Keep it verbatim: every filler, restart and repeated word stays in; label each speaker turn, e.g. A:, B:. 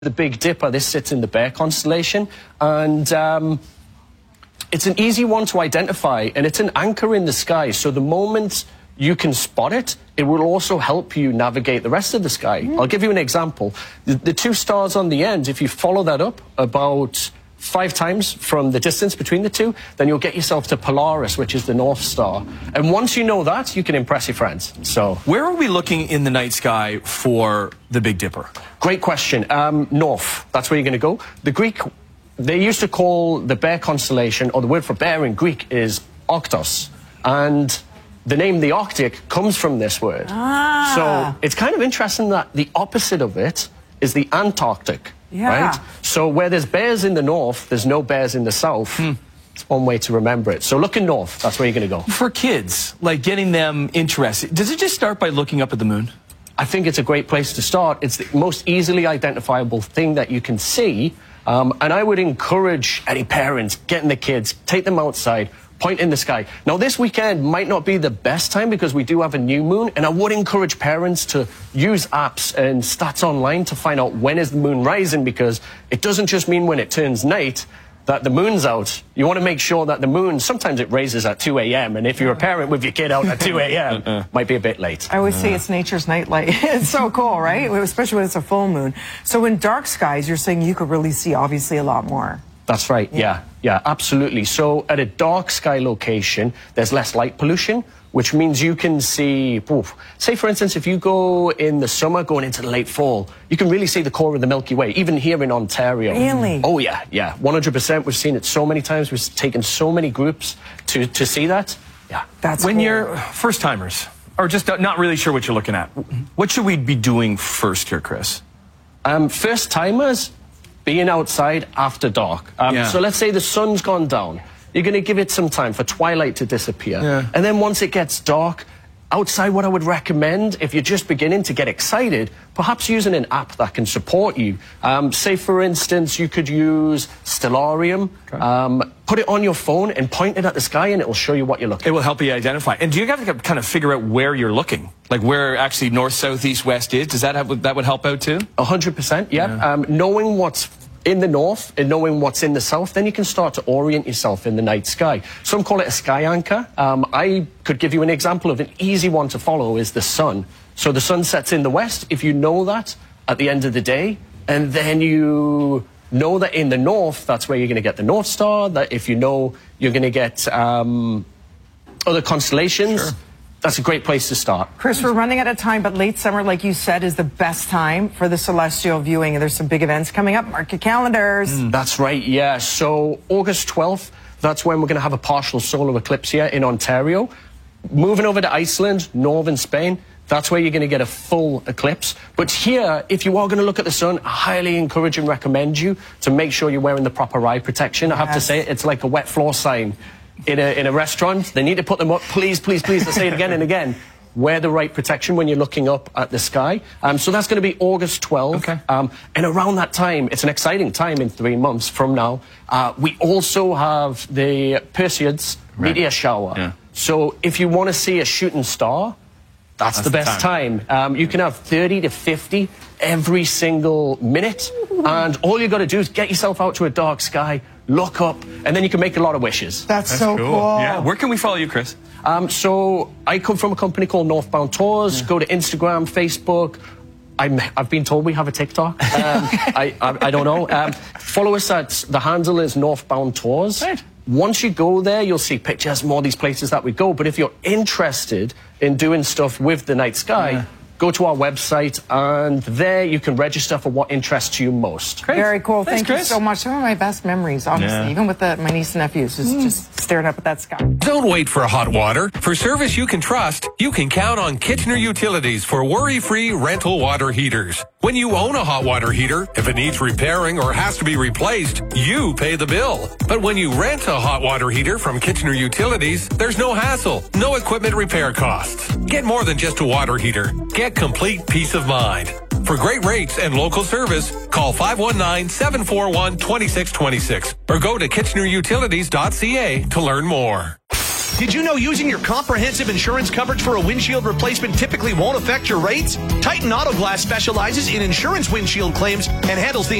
A: The Big Dipper, this sits in the Bear constellation, and um, it's an easy one to identify, and it's an anchor in the sky, so the moment you can spot it, it will also help you navigate the rest of the sky. Mm. I'll give you an example. The, the two stars on the end, if you follow that up about five times from the distance between the two, then you'll get yourself to Polaris, which is the North Star. And once you know that, you can impress your friends. So,
B: where are we looking in the night sky for the Big Dipper?
A: Great question. Um, north, that's where you're going to go. The Greek, they used to call the Bear constellation, or the word for bear in Greek is Arctos. And the name the Arctic comes from this word.
C: Ah.
A: So it's kind of interesting that the opposite of it is the Antarctic.
C: Yeah.
A: Right? So where there's bears in the north, there's no bears in the south. Hmm. It's one way to remember it. So looking north, that's where you're going to go.
B: For kids, like getting them interested, does it just start by looking up at the moon?
A: I think it's a great place to start. It's the most easily identifiable thing that you can see. Um, and I would encourage any parents, getting the kids, take them outside, point in the sky. Now, this weekend might not be the best time because we do have a new moon, and I would encourage parents to use apps and stats online to find out when is the moon rising, because it doesn't just mean when it turns night that the moon's out. You want to make sure that the moon, sometimes it raises at two A M, and if you're a parent with your kid out at two A M, might be a bit late.
C: I always say it's nature's nightlight. It's so cool, right? Especially when it's a full moon. So in dark skies, you're saying you could really see, obviously, a lot more.
A: That's right, yeah. yeah, yeah, absolutely. So at a dark sky location, there's less light pollution, which means you can see, oof, say for instance, if you go in the summer, going into the late fall, you can really see the core of the Milky Way, even here in Ontario.
C: Really?
A: Oh yeah, yeah, one hundred percent. We've seen it so many times. We've taken so many groups to, to see that. Yeah.
B: That's when cool. You're first-timers, or just not really sure what you're looking at, what should we be doing first here, Chris?
A: Um, first-timers, being outside after dark. Um,
B: yeah.
A: So let's say the sun's gone down. You're going to give it some time for twilight to disappear.
B: Yeah.
A: And then once it gets dark, outside, what I would recommend, if you're just beginning to get excited, perhaps using an app that can support you. Um, say, for instance, you could use Stellarium. Okay. Um, put it on your phone and point it at the sky, and it will show you what you're looking at.
B: It will help you identify. And do you have to kind of figure out where you're looking? Like where actually north, south, east, west is? Does that have, that would help out too?
A: one hundred percent, yeah. yeah. Um, knowing what's in the north and knowing what's in the south, then you can start to orient yourself in the night sky. Some call it a sky anchor. Um, I could give you an example of an easy one to follow is the sun. So the sun sets in the west. If you know that at the end of the day, and then you know that in the north, that's where you're going to get the North Star, that if you know you're going to get um, other constellations, sure. That's a great place to start.
C: Chris, we're running out of time, but late summer, like you said, is the best time for the celestial viewing, and there's some big events coming up. Mark your calendars.
A: Mm, that's right, yeah. So August twelfth, that's when we're going to have a partial solar eclipse here in Ontario. Moving over to Iceland, northern Spain, that's where you're going to get a full eclipse. But here, if you are going to look at the sun, I highly encourage and recommend you to make sure you're wearing the proper eye protection. Yes. I have to say, it's like a wet floor sign. In a, in a restaurant, they need to put them up, please, please, please, I say it again and again. Wear the right protection when you're looking up at the sky. Um, so that's going to be August twelfth.
B: Okay.
A: Um, and around that time, it's an exciting time in three months from now. Uh, we also have the Perseids
B: right.
A: meteor shower.
B: Yeah.
A: So if you want to see a shooting star, that's, that's the best the time. time. Um, you can have thirty to fifty every single minute. And all you got to do is get yourself out to a dark sky, look up, and then you can make a lot of wishes.
C: That's,
B: That's
C: so
B: cool.
C: cool.
B: Yeah. Where can we follow you, Chris?
A: Um, so I come from a company called Northbound Tours. Yeah. Go to Instagram, Facebook. I'm, I've been told we have a TikTok. Um, I, I, I don't know. Um, follow us at, the handle is Northbound Tours.
B: Right.
A: Once you go there, you'll see pictures, more of these places that we go. But if you're interested in doing stuff with the night sky, yeah. go to our website, and there you can register for what interests you most.
C: Great. Very cool.
B: Thanks,
C: Thank
B: Chris.
C: you so much. Some of my best memories, honestly,
B: yeah.
C: even with the, my niece and nephews, just, mm. just staring up at that sky.
D: Don't wait for hot water. For service you can trust, you can count on Kitchener Utilities for worry-free rental water heaters. When you own a hot water heater, if it needs repairing or has to be replaced, you pay the bill. But when you rent a hot water heater from Kitchener Utilities, there's no hassle, no equipment repair costs. Get more than just a water heater. Get complete peace of mind. For great rates and local service, call five one nine, seven four one, two six two six or go to kitchener utilities dot c a to learn more.
E: Did you know using your comprehensive insurance coverage for a windshield replacement typically won't affect your rates? Titan Auto Glass specializes in insurance windshield claims and handles the